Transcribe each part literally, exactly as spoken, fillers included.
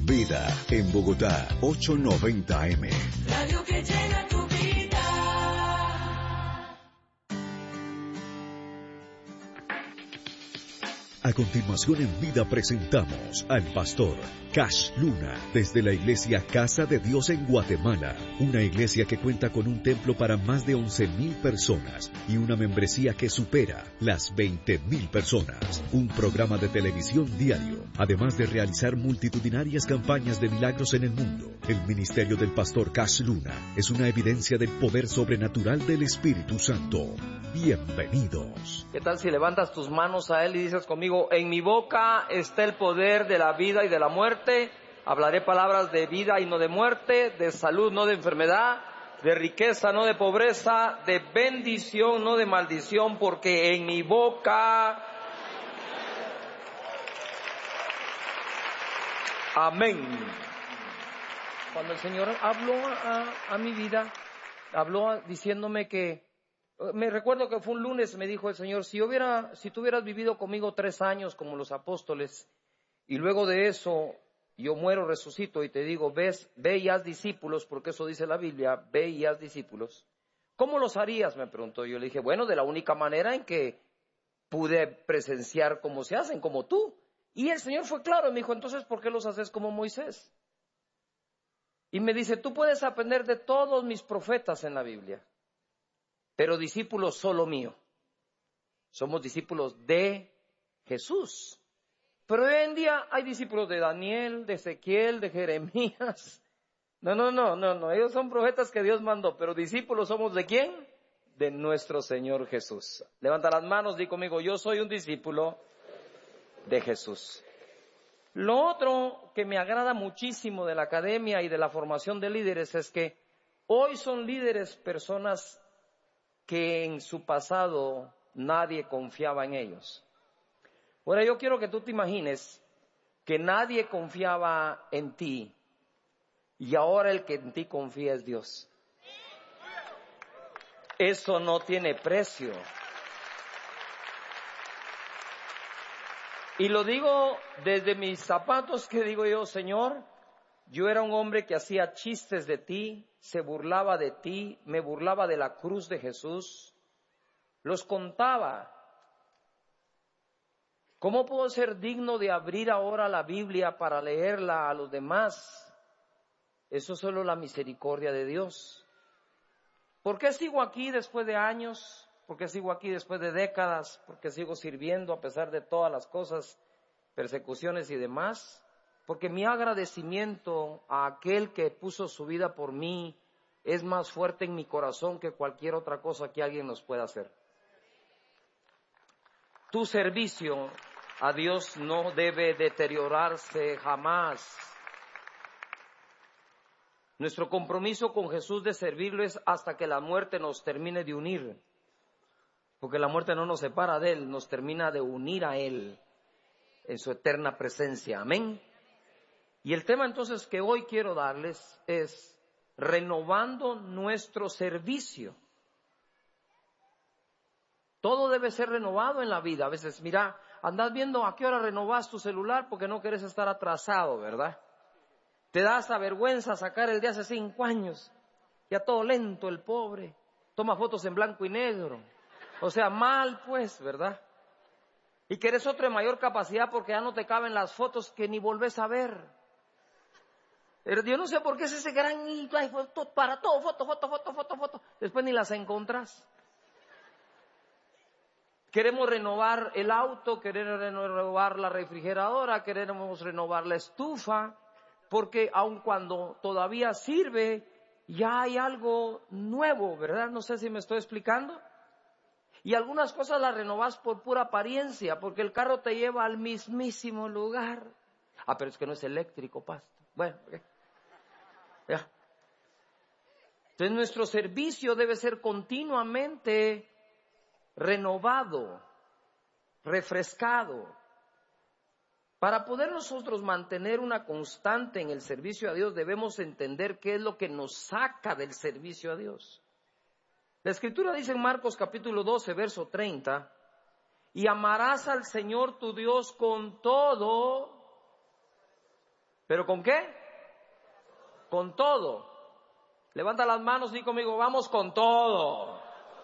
Vida en Bogotá, ochocientos noventa A M. Radio que llena tu vida. A continuación en Vida presentamos al pastor Cash Luna desde la iglesia Casa de Dios en Guatemala, una iglesia que cuenta con un templo para más de once mil personas y una membresía que supera las veinte mil personas, un programa de televisión diario, además de realizar multitudinarias campañas de milagros en el mundo. El ministerio del pastor Cash Luna es una evidencia del poder sobrenatural del Espíritu Santo. Bienvenidos. ¿Qué tal si levantas tus manos a Él y dices conmigo: en mi boca está el poder de la vida y de la muerte, hablaré palabras de vida y no de muerte, de salud no de enfermedad, de riqueza no de pobreza, de bendición no de maldición, porque en mi boca... Amén. Cuando el Señor habló a, a mi vida, habló diciéndome que, me recuerdo que fue un lunes, me dijo el Señor: si hubiera, si tú hubieras vivido conmigo tres años como los apóstoles, y luego de eso yo muero, resucito y te digo, ves, ve y haz discípulos, porque eso dice la Biblia, ve y haz discípulos, ¿cómo los harías?, me preguntó. Yo le dije, bueno, de la única manera en que pude presenciar cómo se hacen, como tú. Y el Señor fue claro, me dijo, entonces, ¿por qué los haces como Moisés? Y me dice, tú puedes aprender de todos mis profetas en la Biblia, pero discípulos solo mío. Somos discípulos de Jesús. Pero hoy en día hay discípulos de Daniel, de Ezequiel, de Jeremías. No, no, no, no, no. Ellos son profetas que Dios mandó, pero discípulos somos ¿de quién? De nuestro Señor Jesús. Levanta las manos, di conmigo, yo soy un discípulo de Jesús. Lo otro que me agrada muchísimo de la academia y de la formación de líderes es que hoy son líderes personas que en su pasado nadie confiaba en ellos. Ahora yo quiero que tú te imagines que nadie confiaba en ti y ahora el que en ti confía es Dios. Eso no tiene precio. Y lo digo desde mis zapatos, que digo yo, Señor, yo era un hombre que hacía chistes de ti, se burlaba de ti, me burlaba de la cruz de Jesús, los contaba. ¿Cómo puedo ser digno de abrir ahora la Biblia para leerla a los demás? Eso es solo la misericordia de Dios. ¿Por qué sigo aquí después de años? ¿Por qué sigo aquí después de décadas? ¿Por qué sigo sirviendo a pesar de todas las cosas, persecuciones y demás? Porque mi agradecimiento a aquel que puso su vida por mí es más fuerte en mi corazón que cualquier otra cosa que alguien nos pueda hacer. Tu servicio a Dios no debe deteriorarse jamás. Nuestro compromiso con Jesús de servirlo es hasta que la muerte nos termine de unir. Porque la muerte no nos separa de Él, nos termina de unir a Él en su eterna presencia. Amén. Y el tema entonces que hoy quiero darles es renovando nuestro servicio. Todo debe ser renovado en la vida. A veces, mira, andas viendo a qué hora renovas tu celular porque no quieres estar atrasado, ¿verdad? Te da hasta vergüenza sacar el de hace cinco años. Ya todo lento el pobre. Toma fotos en blanco y negro. O sea, mal pues, ¿verdad? Y que eres otro de mayor capacidad porque ya no te caben las fotos que ni volvés a ver. Pero yo no sé por qué es ese gran hito, hay foto para todo, foto, foto, foto, foto, foto. Después ni las encontrás. Queremos renovar el auto, queremos renovar la refrigeradora, queremos renovar la estufa, porque aun cuando todavía sirve, ya hay algo nuevo, ¿verdad? No sé si me estoy explicando. Y algunas cosas las renovas por pura apariencia, porque el carro te lleva al mismísimo lugar. Ah, pero es que no es eléctrico, pasto. Bueno, okay. Ya. Entonces nuestro servicio debe ser continuamente renovado, refrescado. Para poder nosotros mantener una constante en el servicio a Dios, debemos entender qué es lo que nos saca del servicio a Dios. La Escritura dice en Marcos capítulo doce, verso treinta, y amarás al Señor tu Dios con todo ¿Pero con qué? Con todo. Levanta las manos y di conmigo, vamos con todo.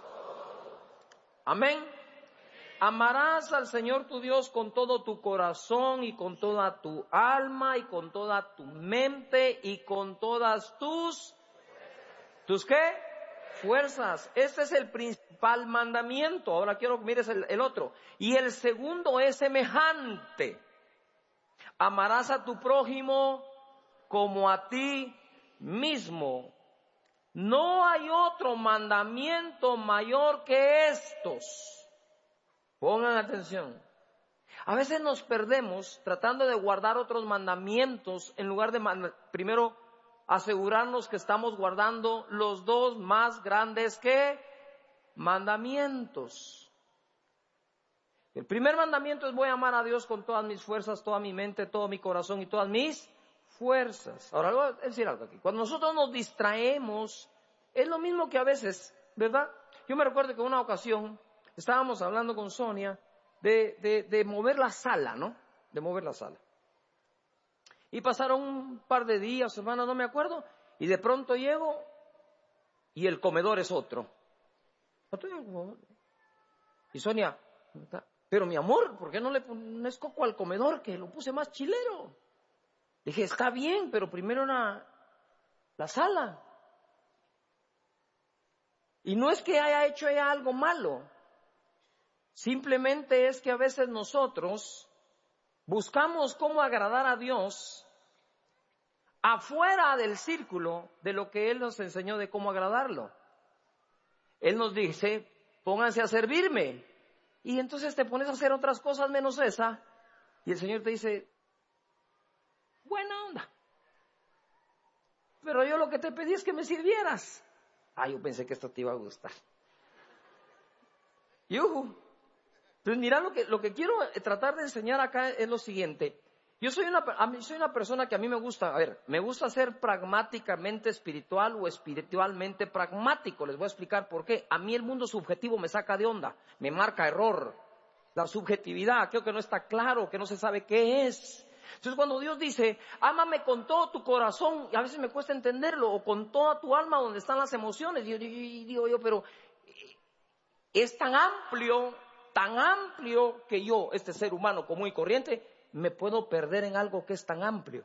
Amén. Amarás al Señor tu Dios con todo tu corazón y con toda tu alma y con toda tu mente y con todas tus... ¿Tus qué? Fuerzas. Este es el principal mandamiento. Ahora quiero que mires el, el otro. Y el segundo es semejante. Amarás a tu prójimo como a ti mismo. No hay otro mandamiento mayor que estos. Pongan atención. A veces nos perdemos tratando de guardar otros mandamientos en lugar de mand- primero asegurarnos que estamos guardando los dos más grandes que mandamientos. El primer mandamiento es voy a amar a Dios con todas mis fuerzas, toda mi mente, todo mi corazón y todas mis fuerzas. Ahora voy a decir algo aquí. Cuando nosotros nos distraemos, es lo mismo que a veces, ¿verdad? Yo me recuerdo que en una ocasión estábamos hablando con Sonia de, de, de mover la sala, ¿no? De mover la sala. Y pasaron un par de días, hermano, no me acuerdo, y de pronto llego y el comedor es otro. Y Sonia, pero mi amor, ¿por qué no le pones coco al comedor? Que lo puse más chilero. Dije, está bien, pero primero era la sala. Y no es que haya hecho ella algo malo. Simplemente es que a veces nosotros buscamos cómo agradar a Dios afuera del círculo de lo que Él nos enseñó de cómo agradarlo. Él nos dice, pónganse a servirme. Y entonces te pones a hacer otras cosas menos esa. Y el Señor te dice, buena onda. Pero yo lo que te pedí es que me sirvieras. Ah, yo pensé que esto te iba a gustar. Yuhu. Pues mira, lo que, lo que quiero tratar de enseñar acá es lo siguiente. Yo soy una, a mí, soy una persona que a mí me gusta, a ver, me gusta ser pragmáticamente espiritual o espiritualmente pragmático. Les voy a explicar por qué. A mí el mundo subjetivo me saca de onda, me marca error. La subjetividad, creo que no está claro, que no se sabe qué es. Entonces cuando Dios dice, ámame con todo tu corazón, y a veces me cuesta entenderlo, o con toda tu alma donde están las emociones, y, y, y digo yo, pero es tan amplio, tan amplio que yo, este ser humano común y corriente, me puedo perder en algo que es tan amplio.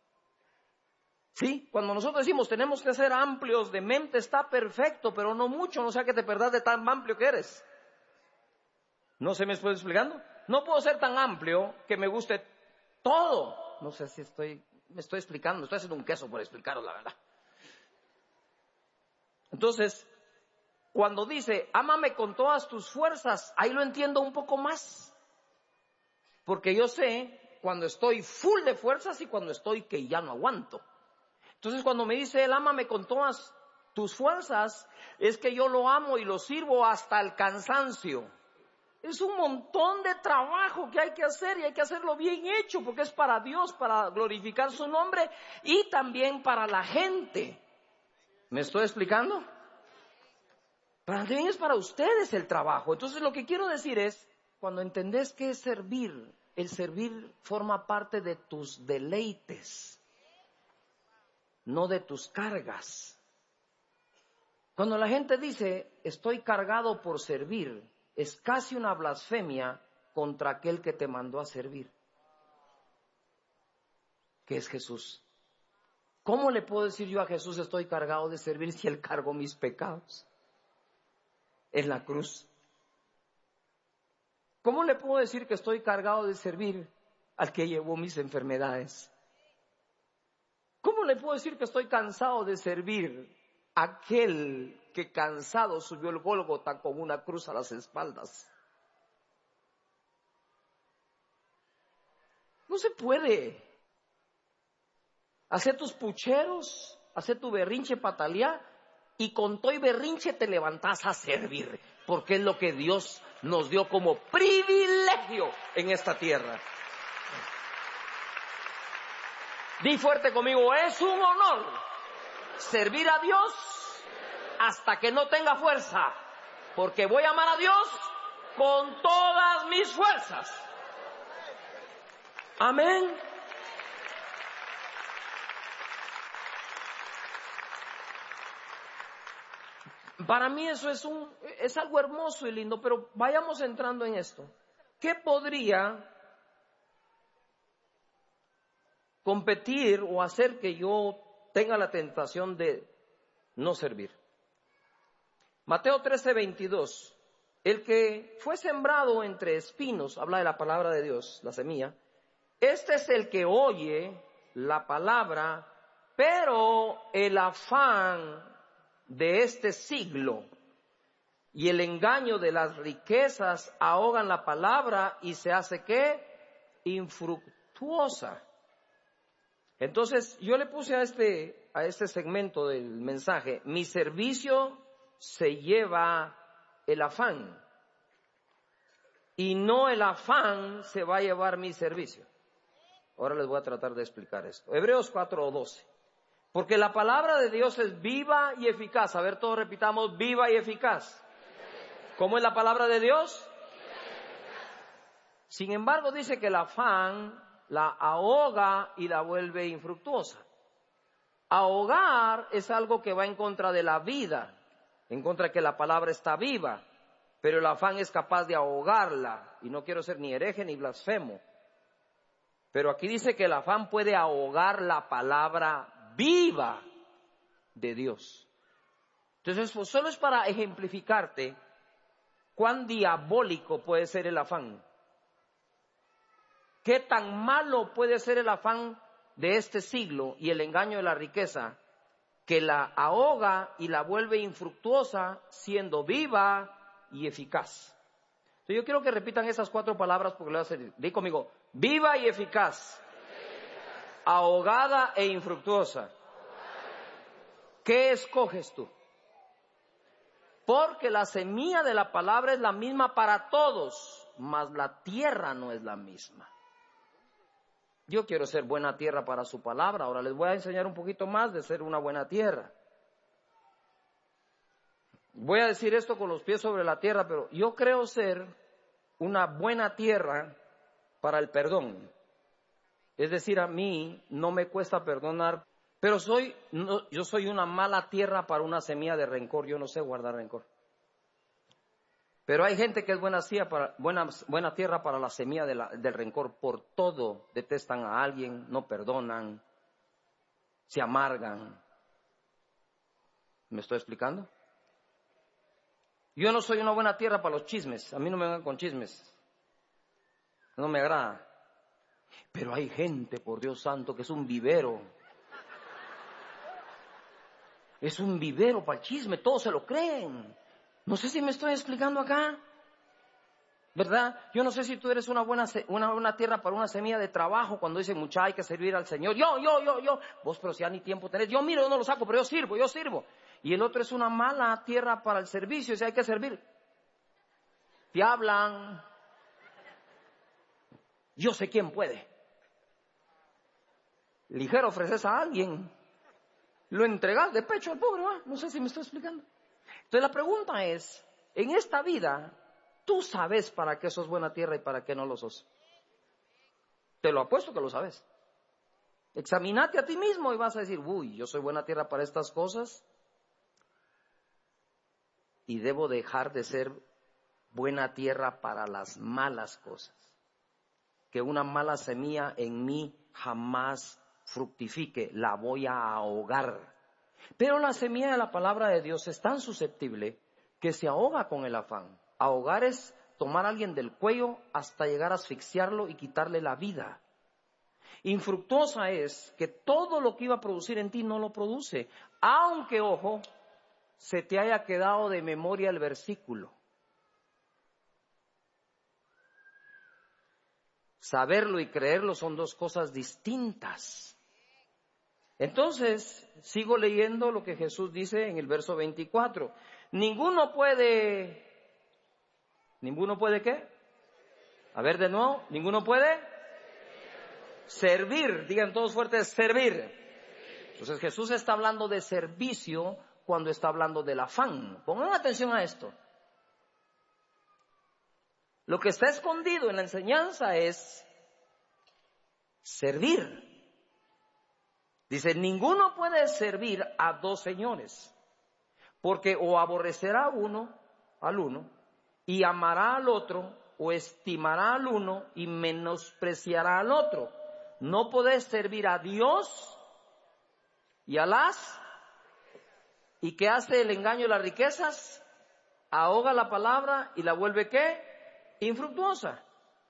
¿Sí? Cuando nosotros decimos tenemos que ser amplios de mente, está perfecto, pero no mucho, no sea que te perdas de tan amplio que eres. ¿No se me estoy explicando? No puedo ser tan amplio que me guste todo. No sé si estoy, me estoy explicando, me estoy haciendo un queso por explicaros la verdad. Entonces, cuando dice, ámame con todas tus fuerzas, ahí lo entiendo un poco más. Porque yo sé cuando estoy full de fuerzas y cuando estoy que ya no aguanto. Entonces cuando me dice él, ámame con todas tus fuerzas, es que yo lo amo y lo sirvo hasta el cansancio. Es un montón de trabajo que hay que hacer y hay que hacerlo bien hecho porque es para Dios, para glorificar su nombre y también para la gente. ¿Me estoy explicando? También es para ustedes el trabajo. Entonces lo que quiero decir es, cuando entendés que es servir, el servir forma parte de tus deleites, no de tus cargas. Cuando la gente dice, estoy cargado por servir, es casi una blasfemia contra aquel que te mandó a servir, que es Jesús. ¿Cómo le puedo decir yo a Jesús estoy cargado de servir si Él cargó mis pecados en la cruz? ¿Cómo le puedo decir que estoy cargado de servir al que llevó mis enfermedades? ¿Cómo le puedo decir que estoy cansado de servir a aquel que cansado subió el Gólgota con una cruz a las espaldas? No se puede. Hacer tus pucheros, hacer tu berrinche patalear y con todo y berrinche te levantás a servir, porque es lo que Dios nos dio como privilegio en esta tierra. Di fuerte conmigo, es un honor servir a Dios hasta que no tenga fuerza, porque voy a amar a Dios con todas mis fuerzas. Amén. Para mí eso es, un, es algo hermoso y lindo, pero vayamos entrando en esto. ¿Qué podría competir o hacer que yo tenga la tentación de no servir? Mateo trece, veintidós. El que fue sembrado entre espinos, habla de la palabra de Dios, la semilla. Este es el que oye la palabra, pero el afán de este siglo y el engaño de las riquezas ahogan la palabra y se hace ¿qué? Infructuosa. Entonces yo le puse a este, a este segmento del mensaje: mi servicio se lleva el afán y no el afán se va a llevar mi servicio. Ahora les voy a tratar de explicar esto. Hebreos cuatro doce. Porque la palabra de Dios es viva y eficaz. A ver, todos repitamos: viva y eficaz. ¿Cómo es la palabra de Dios? Sin embargo, dice que el afán la ahoga y la vuelve infructuosa. Ahogar es algo que va en contra de la vida, en contra de que la palabra está viva, pero el afán es capaz de ahogarla. Y no quiero ser ni hereje ni blasfemo, pero aquí dice que el afán puede ahogar la palabra viva de Dios. Entonces, pues, solo es para ejemplificarte cuán diabólico puede ser el afán. Qué tan malo puede ser el afán de este siglo y el engaño de la riqueza, que la ahoga y la vuelve infructuosa, siendo viva y eficaz. Entonces, yo quiero que repitan esas cuatro palabras porque le voy a hacer. Di conmigo: viva y eficaz, ahogada e infructuosa. ¿Qué escoges tú? Porque la semilla de la palabra es la misma para todos, mas la tierra no es la misma. Yo quiero ser buena tierra para su palabra. Ahora les voy a enseñar un poquito más de ser una buena tierra. Voy a decir esto con los pies sobre la tierra, pero yo creo ser una buena tierra para el perdón. Es decir, a mí no me cuesta perdonar, pero soy, no, yo soy una mala tierra para una semilla de rencor. Yo no sé guardar rencor. Pero hay gente que es buena, para, buena, buena tierra para la semilla de la, del rencor. Por todo detestan a alguien, no perdonan, se amargan. ¿Me estoy explicando? Yo no soy una buena tierra para los chismes. A mí no me vengan con chismes. No me agrada. Pero hay gente, por Dios santo, que es un vivero. Es un vivero para el chisme, todos se lo creen. No sé si me estoy explicando acá, ¿verdad? Yo no sé si tú eres una buena, una buena tierra para una semilla de trabajo cuando dicen, mucha, hay que servir al Señor. Yo, yo, yo, yo. Vos, pero si ya ni tiempo tenés. Yo miro, yo no lo saco, pero yo sirvo, yo sirvo. Y el otro es una mala tierra para el servicio, si hay que servir. Te hablan. Yo sé quién puede. Ligero ofreces a alguien. Lo entregas de pecho al pobre, ¿va? No sé si me estoy explicando. Entonces la pregunta es, en esta vida, ¿tú sabes para qué sos buena tierra y para qué no lo sos? Te lo apuesto que lo sabes. Examínate a ti mismo y vas a decir, uy, yo soy buena tierra para estas cosas y debo dejar de ser buena tierra para las malas cosas. Que una mala semilla en mí jamás fructifique, la voy a ahogar. Pero la semilla de la palabra de Dios es tan susceptible que se ahoga con el afán. Ahogar es tomar a alguien del cuello hasta llegar a asfixiarlo y quitarle la vida. Infructuosa es que todo lo que iba a producir en ti no lo produce, aunque, ojo, se te haya quedado de memoria el versículo. Saberlo y creerlo son dos cosas distintas. Entonces, sigo leyendo lo que Jesús dice en el verso veinticuatro. Ninguno puede... ¿Ninguno puede qué? A ver de nuevo. ¿Ninguno puede? Servir. Digan todos fuertes, servir. Entonces Jesús está hablando de servicio cuando está hablando del afán. Pongan atención a esto. Lo que está escondido en la enseñanza es servir. Dice, ninguno puede servir a dos señores, porque o aborrecerá uno al uno y amará al otro, o estimará al uno y menospreciará al otro. No podés servir a Dios y a las... ¿Y qué hace el engaño de las riquezas? Ahoga la palabra y la vuelve ¿qué? Infructuosa.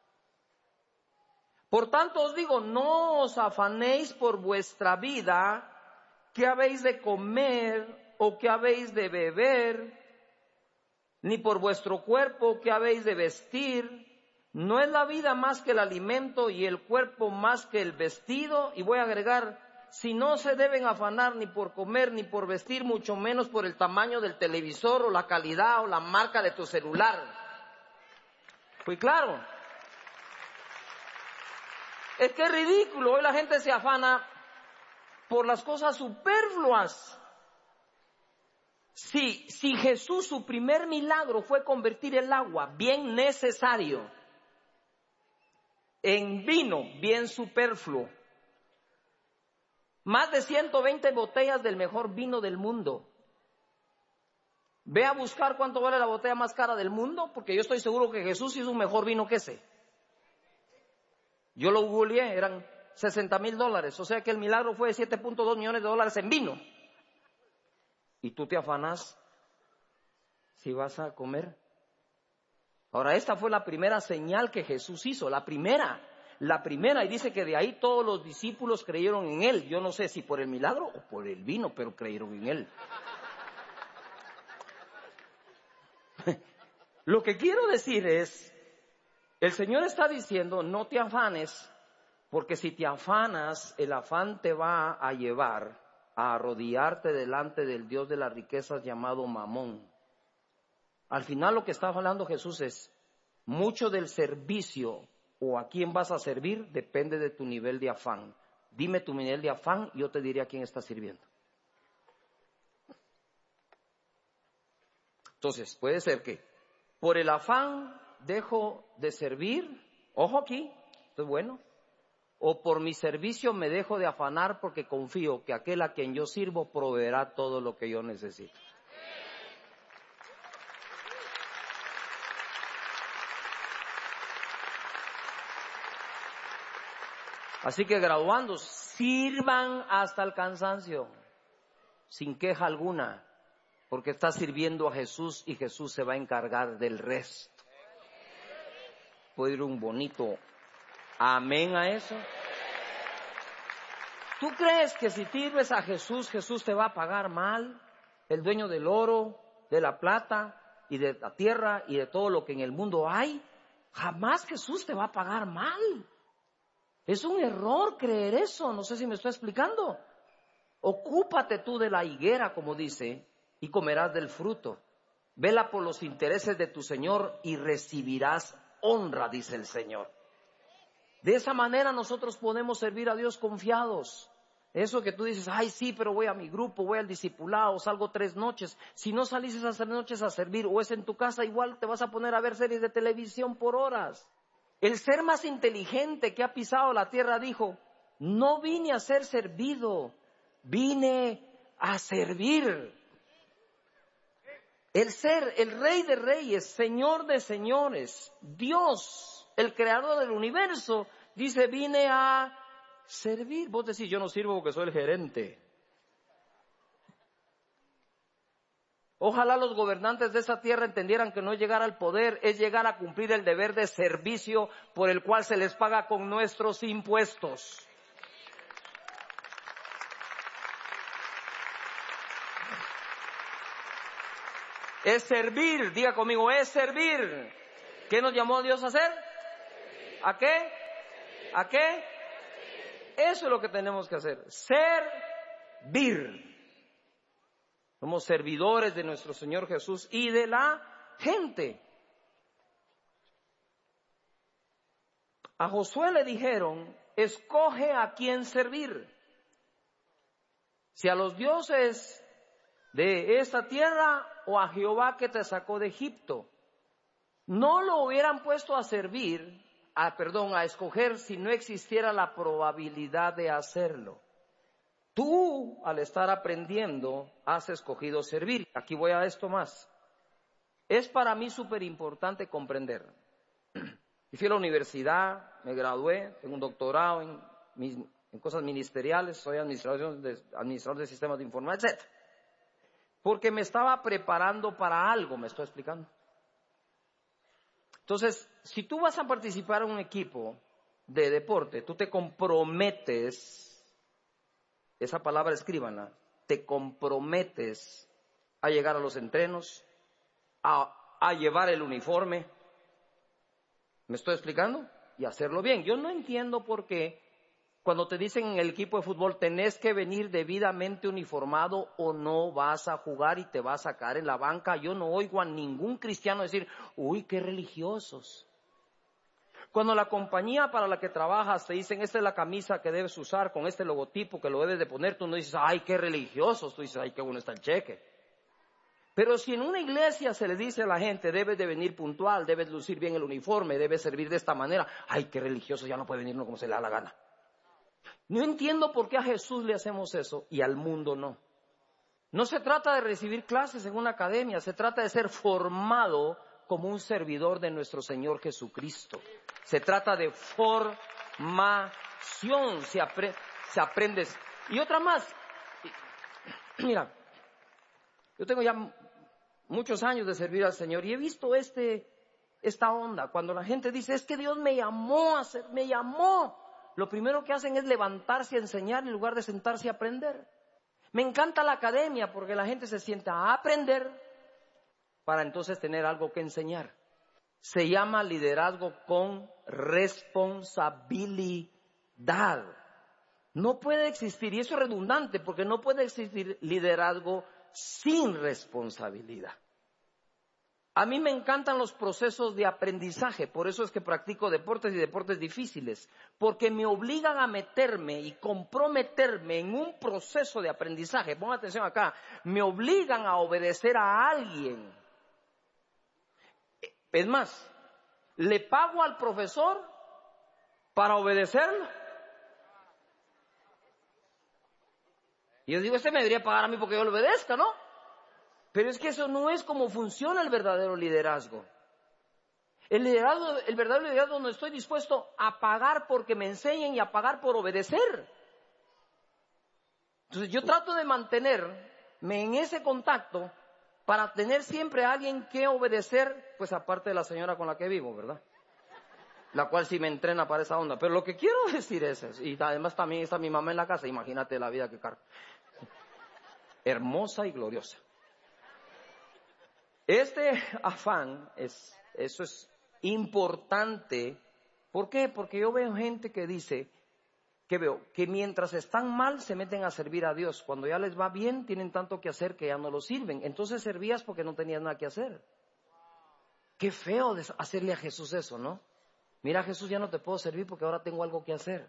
Por tanto os digo, no os afanéis por vuestra vida, qué habéis de comer o qué habéis de beber, ni por vuestro cuerpo qué habéis de vestir. ¿No es la vida más que el alimento y el cuerpo más que el vestido? Y voy a agregar, si no se deben afanar ni por comer ni por vestir, mucho menos por el tamaño del televisor o la calidad o la marca de tu celular. Fui claro. Es que es ridículo, hoy la gente se afana por las cosas superfluas. Si, si Jesús, su primer milagro fue convertir el agua, bien necesario, en vino, bien superfluo, más de ciento veinte botellas del mejor vino del mundo. Ve a buscar cuánto vale la botella más cara del mundo, porque yo estoy seguro que Jesús hizo un mejor vino que ese. Yo lo googleé, eran sesenta mil dólares, o sea que el milagro fue de siete punto dos millones de dólares en vino. Y tú te afanas si vas a comer. Ahora, esta fue la primera señal que Jesús hizo, la primera, la primera, y dice que de ahí todos los discípulos creyeron en él. Yo no sé si por el milagro o por el vino, pero creyeron en él. Lo que quiero decir es, el Señor está diciendo, no te afanes, porque si te afanas, el afán te va a llevar a arrodillarte delante del Dios de las riquezas llamado Mamón. Al final lo que está hablando Jesús es, mucho del servicio o a quién vas a servir depende de tu nivel de afán. Dime tu nivel de afán y yo te diré a quién estás sirviendo. Entonces, puede ser que por el afán dejo de servir, ojo aquí, esto es bueno, o por mi servicio me dejo de afanar porque confío que aquel a quien yo sirvo proveerá todo lo que yo necesito. Así que graduandos, sirvan hasta el cansancio, sin queja alguna, porque está sirviendo a Jesús y Jesús se va a encargar del resto. ¿Puede ir un bonito amén a eso? ¿Tú crees que si sirves a Jesús, Jesús te va a pagar mal? El dueño del oro, de la plata y de la tierra y de todo lo que en el mundo hay, jamás Jesús te va a pagar mal. Es un error creer eso, no sé si me estoy explicando. Ocúpate tú de la higuera, como dice, y comerás del fruto. Vela por los intereses de tu Señor y recibirás honra, dice el Señor. De esa manera nosotros podemos servir a Dios confiados. Eso que tú dices, ay sí, pero voy a mi grupo, voy al discipulado, salgo tres noches. Si no salís esas tres noches a servir o es en tu casa, igual te vas a poner a ver series de televisión por horas. El ser más inteligente que ha pisado la tierra dijo, no vine a ser servido, vine a servir. El ser, el Rey de Reyes, Señor de Señores, Dios, el Creador del universo, dice, vine a servir. Vos decís, yo no sirvo porque soy el gerente. Ojalá los gobernantes de esa tierra entendieran que no llegar al poder es llegar a cumplir el deber de servicio por el cual se les paga con nuestros impuestos. Es servir, diga conmigo, es servir. ¿Qué nos llamó Dios a hacer? ¿A qué? ¿A qué? Eso es lo que tenemos que hacer, servir. Somos servidores de nuestro Señor Jesús y de la gente. A Josué le dijeron, escoge a quién servir. Si a los dioses de esta tierra o a Jehová que te sacó de Egipto. No lo hubieran puesto a servir, a, perdón, a escoger si no existiera la probabilidad de hacerlo. Tú, al estar aprendiendo, has escogido servir. Aquí voy a esto más. Es para mí súper importante comprender. Y fui a la universidad, me gradué, tengo un doctorado en, mis, en cosas ministeriales, soy administrador de, administrador de sistemas de información, etcétera. Porque me estaba preparando para algo, me estoy explicando. Entonces, si tú vas a participar en un equipo de deporte, tú te comprometes, esa palabra escríbanla, te comprometes a llegar a los entrenos, a, a llevar el uniforme. ¿Me estoy explicando? Y hacerlo bien. Yo no entiendo por qué cuando te dicen en el equipo de fútbol tenés que venir debidamente uniformado o no vas a jugar y te vas a caer en la banca. Yo no oigo a ningún cristiano decir, uy, qué religiosos. Cuando la compañía para la que trabajas te dicen, esta es la camisa que debes usar con este logotipo que lo debes de poner, tú no dices, ay, qué religiosos, tú dices, ay, qué bueno está el cheque. Pero si en una iglesia se le dice a la gente, debes de venir puntual, debes lucir bien el uniforme, debes servir de esta manera, ay, qué religioso, ya no puede venir uno como se le da la gana. No entiendo por qué a Jesús le hacemos eso y al mundo no. No se trata de recibir clases en una academia, se trata de ser formado como un servidor de nuestro Señor Jesucristo. Se trata de formación, se, apre, se aprende. Y otra más, mira, yo tengo ya muchos años de servir al Señor y he visto este, esta onda. Cuando la gente dice, es que Dios me llamó a ser, me llamó. Lo primero que hacen es levantarse a enseñar en lugar de sentarse a aprender. Me encanta la academia porque la gente se sienta a aprender para entonces tener algo que enseñar. Se llama liderazgo con responsabilidad. No puede existir, y eso es redundante, porque no puede existir liderazgo sin responsabilidad. A mí me encantan los procesos de aprendizaje, por eso es que practico deportes y deportes difíciles, porque me obligan a meterme y comprometerme en un proceso de aprendizaje. Pongan atención acá, me obligan a obedecer a alguien. Es más, le pago al profesor para obedecerlo. Y yo digo, este me debería pagar a mí porque yo le obedezca, ¿no? Pero es que eso no es como funciona el verdadero liderazgo. El liderazgo, el verdadero liderazgo no estoy dispuesto a pagar porque me enseñen y a pagar por obedecer. Entonces yo trato de mantenerme en ese contacto para tener siempre a alguien que obedecer, pues aparte de la señora con la que vivo, ¿verdad? La cual sí me entrena para esa onda. Pero lo que quiero decir es eso. Y además también está mi mamá en la casa. Imagínate la vida que cargo. Hermosa y gloriosa. Este afán, es, eso es importante. ¿Por qué? Porque yo veo gente que dice, que veo, que mientras están mal se meten a servir a Dios. Cuando ya les va bien, tienen tanto que hacer que ya no lo sirven. Entonces servías porque no tenías nada que hacer. Qué feo hacerle a Jesús eso, ¿no? Mira, Jesús, ya no te puedo servir porque ahora tengo algo que hacer.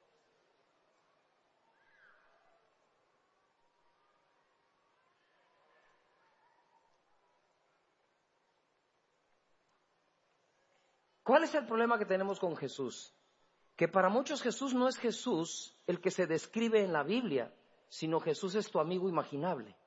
¿Cuál es el problema que tenemos con Jesús? Que para muchos Jesús no es Jesús el que se describe en la Biblia, sino Jesús es tu amigo imaginable.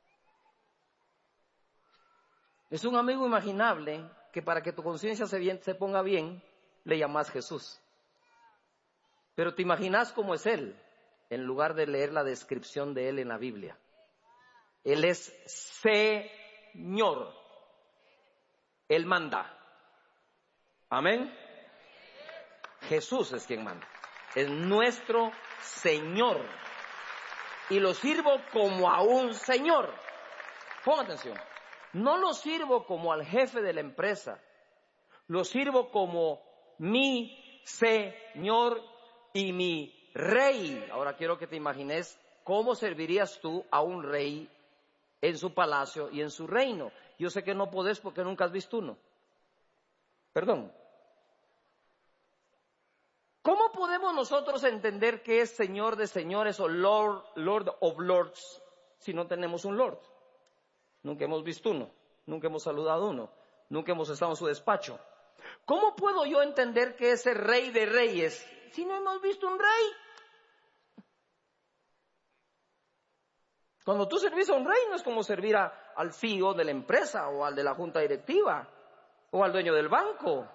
Es un amigo imaginable que para que tu conciencia se, bien, se ponga bien, le llamas Jesús. Pero te imaginas cómo es Él, en lugar de leer la descripción de Él en la Biblia. Él es Señor. Él manda. Amén. Jesús es quien manda. Es nuestro Señor. Y lo sirvo como a un Señor. Ponga atención. No lo sirvo como al jefe de la empresa. Lo sirvo como mi Señor y mi Rey. Ahora quiero que te imagines cómo servirías tú a un rey en su palacio y en su reino. Yo sé que no podés porque nunca has visto uno. Perdón. ¿Cómo podemos nosotros entender que es Señor de señores o Lord, Lord of Lords si no tenemos un Lord? Nunca hemos visto uno, nunca hemos saludado uno, nunca hemos estado en su despacho. ¿Cómo puedo yo entender que ese Rey de Reyes si no hemos visto un rey? Cuando tú servís a un rey no es como servir a, al C E O de la empresa o al de la junta directiva o al dueño del banco.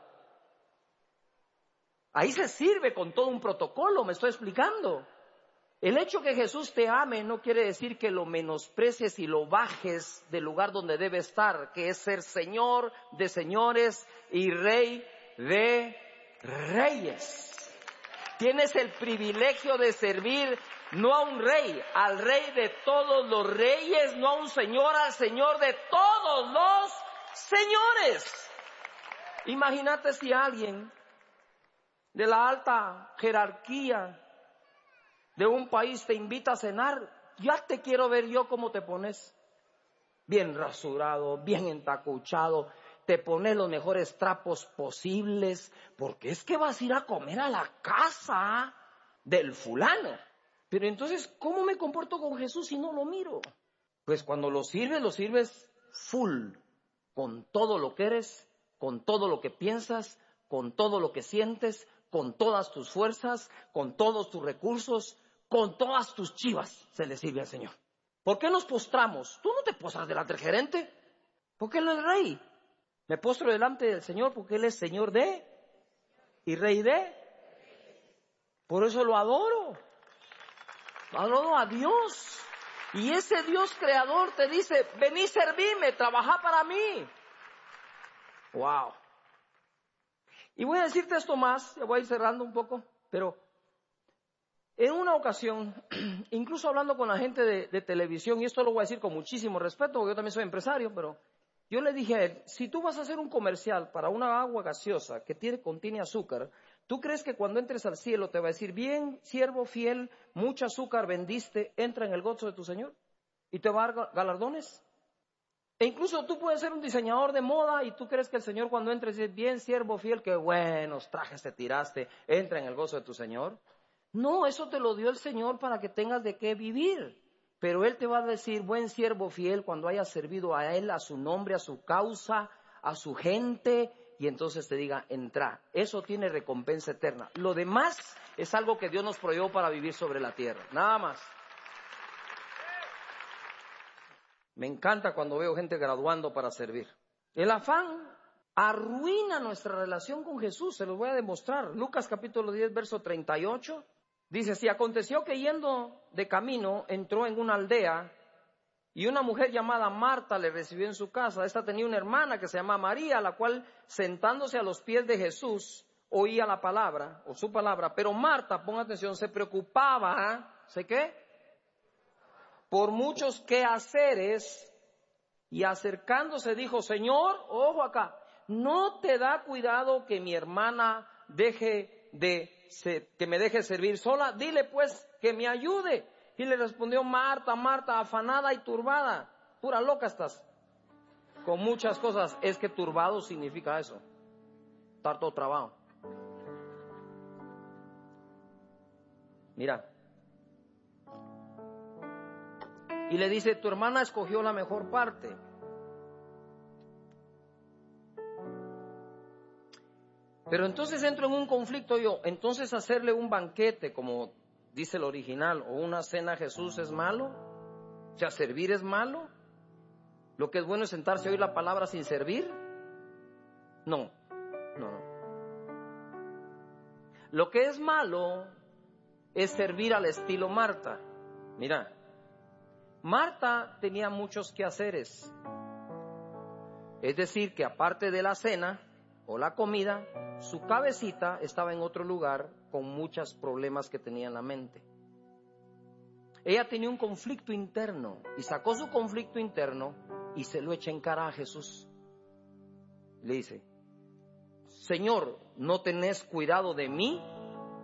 Ahí se sirve con todo un protocolo, me estoy explicando. El hecho que Jesús te ame no quiere decir que lo menosprecies y lo bajes del lugar donde debe estar, que es ser Señor de señores y Rey de reyes. Tienes el privilegio de servir no a un rey, al Rey de todos los reyes, no a un señor, al Señor de todos los señores. Imagínate si alguien de la alta jerarquía de un país te invita a cenar, ya te quiero ver yo cómo te pones. Bien rasurado, bien entacuchado, te pones los mejores trapos posibles, porque es que vas a ir a comer a la casa del fulano. Pero entonces, ¿cómo me comporto con Jesús si no lo miro? Pues cuando lo sirves, lo sirves full, con todo lo que eres, con todo lo que piensas, con todo lo que sientes, con todas tus fuerzas, con todos tus recursos, con todas tus chivas, se le sirve al Señor. ¿Por qué nos postramos? Tú no te postras delante del gerente, porque Él es el rey. Me postro delante del Señor porque Él es Señor de y Rey de. Por eso lo adoro. Adoro a Dios. Y ese Dios creador te dice, vení, servirme, trabajá para mí. Wow. Y voy a decirte esto más, ya voy a ir cerrando un poco, pero en una ocasión, incluso hablando con la gente de, de televisión, y esto lo voy a decir con muchísimo respeto, porque yo también soy empresario, pero yo le dije a él, si tú vas a hacer un comercial para una agua gaseosa que tiene, contiene azúcar, ¿tú crees que cuando entres al cielo te va a decir, bien, siervo fiel, mucho azúcar vendiste, entra en el gozo de tu Señor? ¿Y te va a dar galardones? E incluso tú puedes ser un diseñador de moda y tú crees que el Señor cuando entres dice, bien, siervo fiel, qué buenos trajes te tiraste, entra en el gozo de tu Señor. No, eso te lo dio el Señor para que tengas de qué vivir. Pero Él te va a decir, buen siervo fiel, cuando hayas servido a Él, a su nombre, a su causa, a su gente, y entonces te diga, entra. Eso tiene recompensa eterna. Lo demás es algo que Dios nos proveyó para vivir sobre la tierra. Nada más. Me encanta cuando veo gente graduando para servir. El afán arruina nuestra relación con Jesús, se los voy a demostrar. Lucas capítulo diez, verso treinta y ocho. Dice, si aconteció que yendo de camino entró en una aldea y una mujer llamada Marta le recibió en su casa. Esta tenía una hermana que se llama María, la cual sentándose a los pies de Jesús oía la palabra o su palabra. Pero Marta, ponga atención, se preocupaba, ¿eh? ¿sé qué? Por muchos quehaceres y acercándose dijo, Señor, ojo acá, ¿no te da cuidado que mi hermana deje de que me deje servir sola? Dile pues que me ayude. Y le respondió Marta, Marta, afanada y turbada. Pura loca estás. Con muchas cosas. Es que turbado significa eso. Estar todo trabado. Mira. Y le dice, tu hermana escogió la mejor parte. Pero entonces entro en un conflicto yo. Entonces hacerle un banquete, como dice el original, o una cena a Jesús es malo. O sea, servir es malo. Lo que es bueno es sentarse a oír la palabra sin servir. No, no, no. Lo que es malo es servir al estilo Marta. Mira, Marta tenía muchos quehaceres. Es decir, que aparte de la cena o la comida, su cabecita estaba en otro lugar con muchos problemas que tenía en la mente. Ella tenía un conflicto interno y sacó su conflicto interno y se lo echa en cara a Jesús. Le dice, Señor, ¿no tenés cuidado de mí?